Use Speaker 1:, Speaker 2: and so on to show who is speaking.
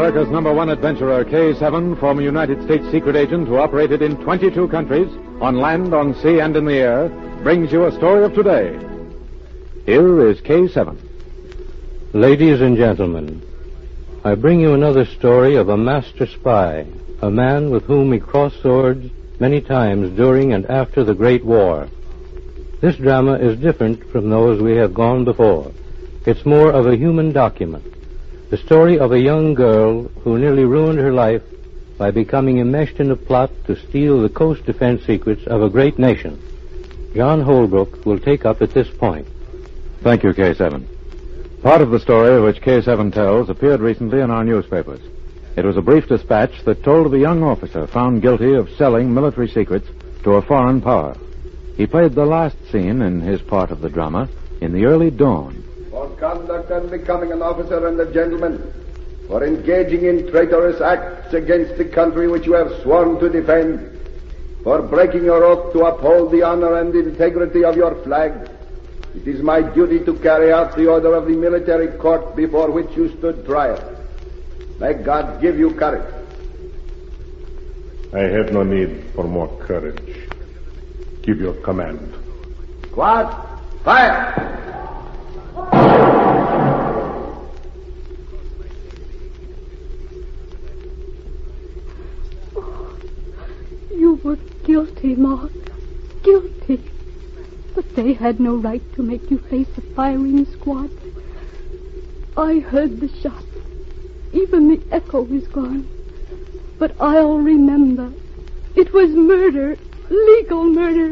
Speaker 1: America's #1 adventurer, K-7, former United States secret agent who operated in 22 countries, on land, on sea, and in the air, brings you a story of today. Here is K-7.
Speaker 2: Ladies and gentlemen, I bring you another story of a master spy, a man with whom we crossed swords many times during and after the Great War. This drama is different from those we have gone before. It's more of a human document. The story of a young girl who nearly ruined her life by becoming enmeshed in a plot to steal the coast defense secrets of a great nation. John Holbrook will take up at this point.
Speaker 1: Thank you, K-7. Part of the story which K-7 tells appeared recently in our newspapers. It was a brief dispatch that told of a young officer found guilty of selling military secrets to a foreign power. He played the last scene in his part of the drama in the early dawn.
Speaker 3: For conduct unbecoming an officer and a gentleman, for engaging in traitorous acts against the country which you have sworn to defend, for breaking your oath to uphold the honor and integrity of your flag, it is my duty to carry out the order of the military court before which you stood trial. May God give you courage.
Speaker 4: I have no need for more courage. Give your command.
Speaker 3: Squad, fire!
Speaker 5: You were guilty, Mark. Guilty. But they had no right to make you face a firing squad. I heard the shots. Even the echo is gone. But I'll remember. It was murder. Legal murder.